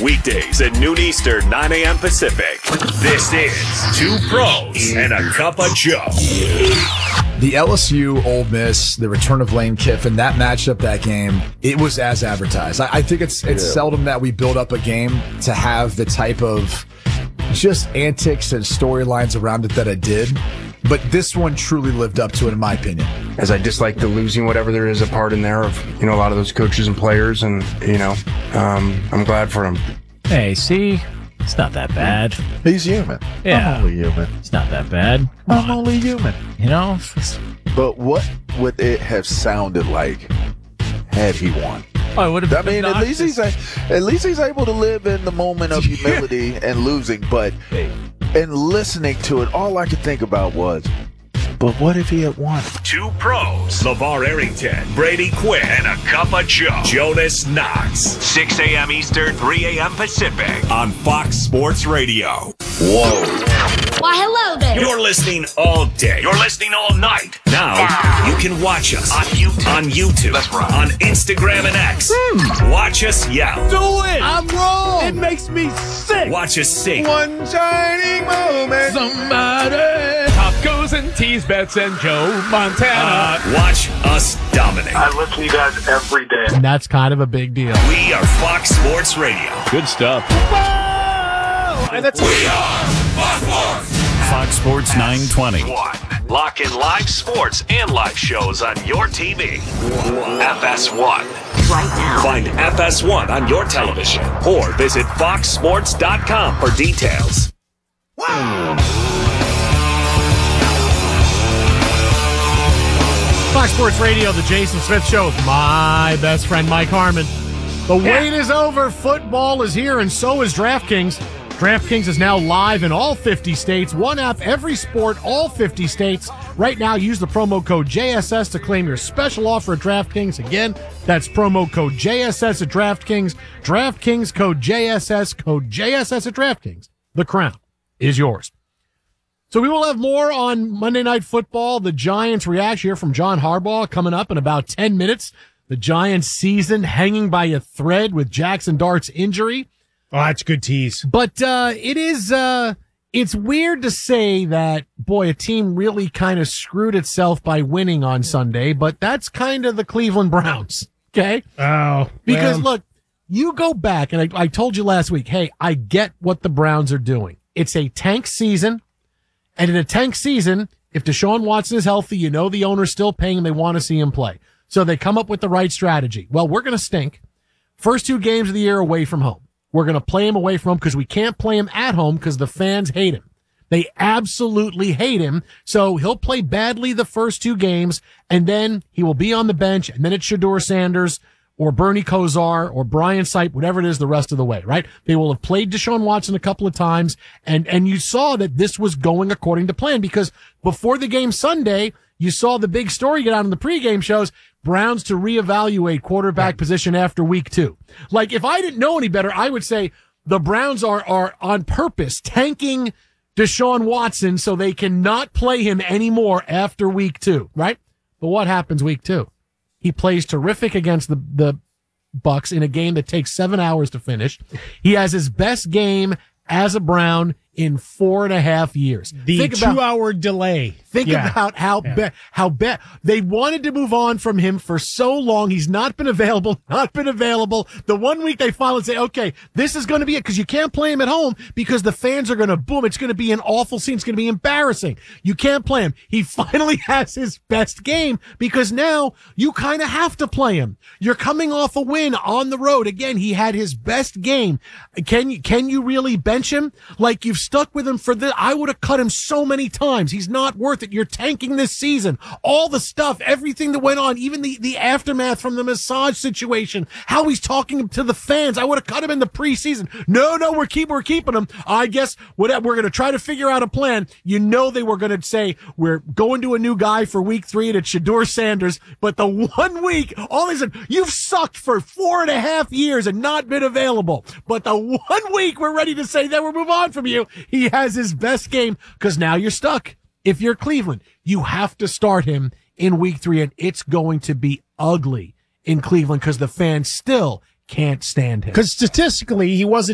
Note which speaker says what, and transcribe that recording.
Speaker 1: Weekdays at noon Eastern, 9 a.m. Pacific. This is Two Pros and a Cup of Joe.
Speaker 2: The LSU Ole Miss, the return of Lane Kiffin, that matchup, that game, it was as advertised. I think it's seldom that we build up a game to have the type of just antics and storylines around it that it did. But this one truly lived up to it, in my opinion.
Speaker 3: As I dislike the losing, whatever there is a part in there of, a lot of those coaches and players, and, I'm glad for them.
Speaker 4: Hey, see? It's not that bad.
Speaker 5: He's human.
Speaker 4: Yeah.
Speaker 5: I'm only human.
Speaker 4: It's not that bad.
Speaker 5: I'm only human.
Speaker 6: But what would it have sounded like had he won?
Speaker 4: Oh, it would have been
Speaker 6: at least he's able to live in the moment of humility and losing. But in listening to it, all I could think about was, but what if he had won?
Speaker 1: Two Pros. LeVar Arrington, Brady Quinn, and a Cup of Joe. Jonas Knox. 6 a.m. Eastern, 3 a.m. Pacific. On Fox Sports Radio. Whoa.
Speaker 7: Why, hello there.
Speaker 1: You're listening all day. You're listening all night. Now, you can watch us on YouTube. That's right. On Instagram and X. Watch us yell.
Speaker 4: Do it! I'm wrong! It makes me sick!
Speaker 1: Watch us sing.
Speaker 3: One shining moment.
Speaker 4: Somebody! Top goes and tease bets and Joe Montana.
Speaker 1: Watch us dominate.
Speaker 8: I listen to you guys every day.
Speaker 4: And that's kind of a big deal.
Speaker 1: We are Fox Sports Radio.
Speaker 4: Good stuff.
Speaker 1: And that's we are Fox Sports.
Speaker 9: Fox Sports 920.
Speaker 1: Lock in live sports and live shows on your TV. FS1.
Speaker 7: Right now.
Speaker 1: Find FS1 on your television or visit foxsports.com for details.
Speaker 4: Fox Sports Radio, the Jason Smith Show with my best friend Mike Harmon. The wait is over. Football is here, and so is DraftKings. DraftKings is now live in all 50 states. One app, every sport, all 50 states. Right now, use the promo code JSS to claim your special offer at DraftKings. Again, that's promo code JSS at DraftKings. DraftKings code JSS at DraftKings. The crown is yours. So we will have more on Monday Night Football. The Giants reaction here from John Harbaugh coming up in about 10 minutes. The Giants season hanging by a thread with Jackson Dart's injury.
Speaker 10: Oh, that's a good tease.
Speaker 4: But it's weird to say that, boy, a team really kind of screwed itself by winning on Sunday, but that's kind of the Cleveland Browns, okay?
Speaker 10: Oh.
Speaker 4: Because, look, you go back, and I told you last week, hey, I get what the Browns are doing. It's a tank season, and in a tank season, if Deshaun Watson is healthy, you know the owner's still paying and they want to see him play. So they come up with the right strategy. Well, we're going to stink. First 2 games of the year away from home. We're going to play him away from home because we can't play him at home because the fans hate him. They absolutely hate him. So he'll play badly the first 2 games, and then he will be on the bench, and then it's Shedeur Sanders or Bernie Kosar or Brian Sipe, whatever it is the rest of the way, right? They will have played Deshaun Watson a couple of times, and you saw that this was going according to plan because before the game Sunday, you saw the big story get out in the pregame shows, Browns to reevaluate quarterback position after week 2. Like, if I didn't know any better, I would say the Browns are on purpose tanking Deshaun Watson so they cannot play him anymore after week 2, right? But what happens week 2? He plays terrific against the Bucks in a game that takes 7 hours to finish. He has his best game as a Brown in 4.5 years.
Speaker 10: The 2-hour delay.
Speaker 4: Think about how bad they wanted to move on from him for so long. He's not been available. The 1 week they finally say, okay, this is going to be it because you can't play him at home because the fans are going to boom. It's going to be an awful scene. It's going to be embarrassing. You can't play him. He finally has his best game because now you kind of have to play him. You're coming off a win on the road. Again, he had his best game. Can you really bench him? Like, you've stuck with him for this. I would have cut him so many times. He's not worth it. You're tanking this season. All the stuff, everything that went on, even the aftermath from the massage situation, how he's talking to the fans. I would have cut him in the preseason. No, we're keeping him. I guess we're going to try to figure out a plan. You know they were going to say, we're going to a new guy for week 3 and it's Shedeur Sanders. But the 1 week, all they said, you've sucked for 4.5 years and not been available. But the 1 week we're ready to say that we'll move on from you. He has his best game because now you're stuck. If you're Cleveland, you have to start him in week 3, and it's going to be ugly in Cleveland because the fans still can't stand him.
Speaker 10: Because statistically, he wasn't